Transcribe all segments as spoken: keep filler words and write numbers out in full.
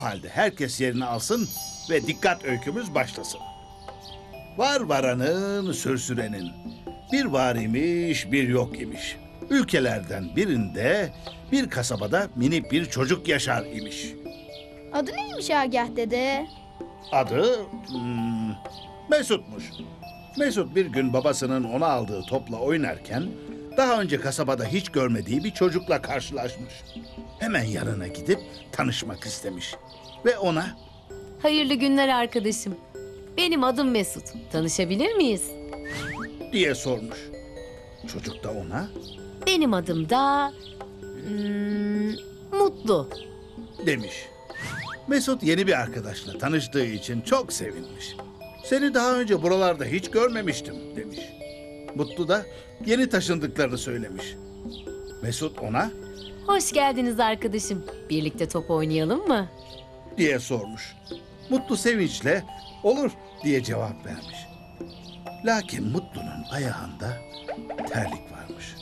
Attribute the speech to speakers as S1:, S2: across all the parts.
S1: Halde herkes yerini alsın ve dikkat öykümüz başlasın. Var varanın, sürsürenin. Bir var imiş, bir yok imiş. Ülkelerden birinde, bir kasabada minik bir çocuk yaşar imiş.
S2: Adı neymiş Agah dede?
S1: Adı hmm, Mesut'muş. Mesut bir gün babasının ona aldığı topla oynarken daha önce kasabada hiç görmediği bir çocukla karşılaşmış. Hemen yanına gidip tanışmak istemiş ve ona
S3: Hayırlı günler arkadaşım. Benim adım Mesut. Tanışabilir miyiz?
S1: diye sormuş. Çocuk da ona
S3: Benim adım da... hmm, Mutlu.
S1: demiş. Mesut yeni bir arkadaşla tanıştığı için çok sevinmiş. Seni daha önce buralarda hiç görmemiştim demiş. Mutlu da yeni taşındıklarını söylemiş. Mesut ona
S3: Hoş geldiniz arkadaşım. Birlikte top oynayalım mı?
S1: diye sormuş. Mutlu sevinçle olur diye cevap vermiş. Lakin Mutlu'nun ayağında terlik varmış.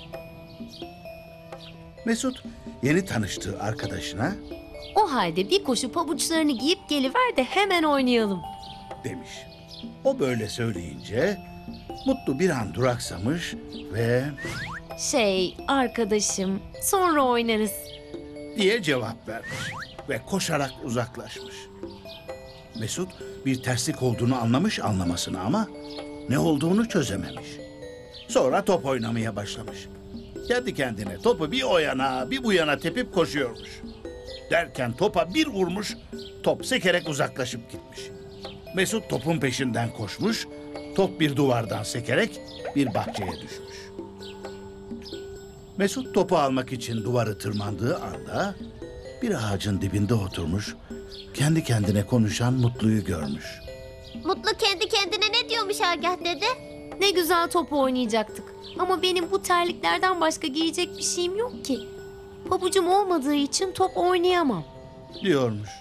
S1: Mesut yeni tanıştığı arkadaşına
S3: O halde bir koşu pabuçlarını giyip geliver de hemen oynayalım.
S1: demiş. O böyle söyleyince Mutlu bir an duraksamış ve
S3: Şey arkadaşım, sonra oynarız.
S1: diye cevap vermiş ve koşarak uzaklaşmış. Mesut bir terslik olduğunu anlamış anlamasını ama ne olduğunu çözememiş. Sonra top oynamaya başlamış. Kendi kendine topu bir o yana bir bu yana tepip koşuyormuş. Derken topa bir vurmuş, top sekerek uzaklaşıp gitmiş. Mesut topun peşinden koşmuş, top bir duvardan sekerek bir bahçeye düşmüş. Mesut topu almak için duvarı tırmandığı anda bir ağacın dibinde oturmuş, kendi kendine konuşan Mutlu'yu görmüş.
S4: Mutlu kendi kendine ne diyormuş Agah dede?
S3: Ne güzel top oynayacaktık. Ama benim bu terliklerden başka giyecek bir şeyim yok ki. Pabucum olmadığı için top oynayamam.
S1: Diyormuş.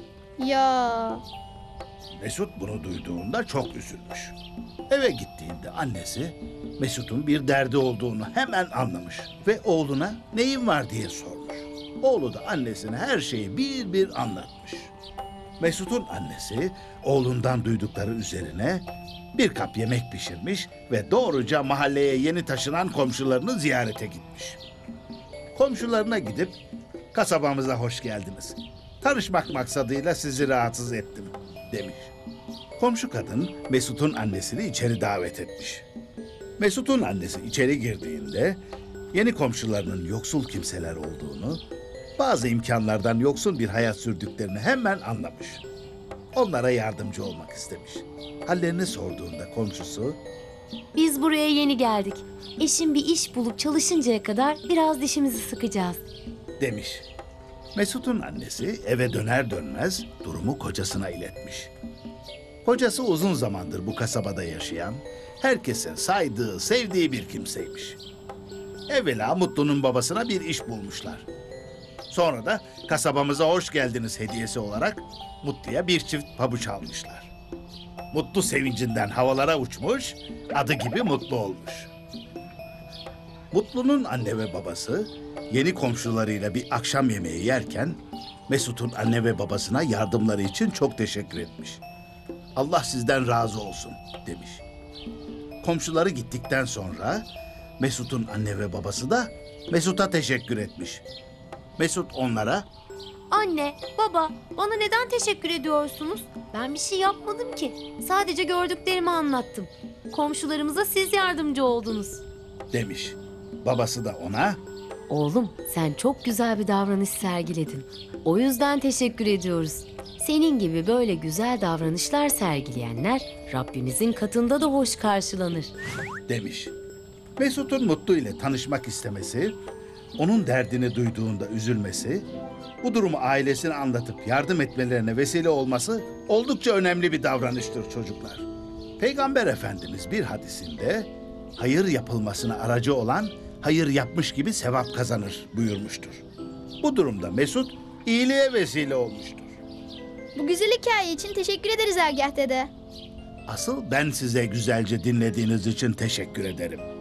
S2: Ya
S1: Mesut bunu duyduğunda çok üzülmüş. Eve gittiğinde annesi Mesut'un bir derdi olduğunu hemen anlamış ve oğluna neyin var diye sormuş. Oğlu da annesine her şeyi bir bir anlatmış. Mesut'un annesi oğlundan duydukları üzerine bir kap yemek pişirmiş ve doğruca mahalleye yeni taşınan komşularını ziyarete gitmiş. Komşularına gidip kasabamıza hoş geldiniz. Tanışmak maksadıyla sizi rahatsız ettim demiş. Komşu kadın Mesut'un annesini içeri davet etmiş. Mesut'un annesi içeri girdiğinde yeni komşularının yoksul kimseler olduğunu, bazı imkanlardan yoksun bir hayat sürdüklerini hemen anlamış. Onlara yardımcı olmak istemiş. Hallerini sorduğunda komşusu
S3: Biz buraya yeni geldik. Eşim bir iş bulup çalışıncaya kadar biraz dişimizi sıkacağız.
S1: demiş. Mesut'un annesi eve döner dönmez durumu kocasına iletmiş. Kocası uzun zamandır bu kasabada yaşayan, herkesin saydığı, sevdiği bir kimseymiş. Evvela Mutlu'nun babasına bir iş bulmuşlar. Sonra da kasabamıza hoş geldiniz hediyesi olarak Mutlu'ya bir çift pabuç almışlar. Mutlu sevincinden havalara uçmuş, adı gibi mutlu olmuş. Mutlu'nun anne ve babası yeni komşularıyla bir akşam yemeği yerken Mesut'un anne ve babasına yardımları için çok teşekkür etmiş. Allah sizden razı olsun demiş. Komşuları gittikten sonra Mesut'un anne ve babası da Mesut'a teşekkür etmiş. Mesut onlara
S3: Anne, baba, bana neden teşekkür ediyorsunuz? Ben bir şey yapmadım ki. Sadece gördüklerimi anlattım. Komşularımıza siz yardımcı oldunuz.
S1: demiş. Babası da ona
S3: Oğlum, sen çok güzel bir davranış sergiledin. O yüzden teşekkür ediyoruz. Senin gibi böyle güzel davranışlar sergileyenler Rabbimizin katında da hoş karşılanır.
S1: demiş. Mesut'un Mutlu ile tanışmak istemesi, onun derdini duyduğunda üzülmesi, bu durumu ailesine anlatıp yardım etmelerine vesile olması oldukça önemli bir davranıştır çocuklar. Peygamber Efendimiz bir hadisinde hayır yapılmasına aracı olan hayır yapmış gibi sevap kazanır buyurmuştur. Bu durumda Mesut iyiliğe vesile olmuştur.
S2: bu güzel hikaye için teşekkür ederiz Agah dede.
S1: Asıl ben size güzelce dinlediğiniz için teşekkür ederim.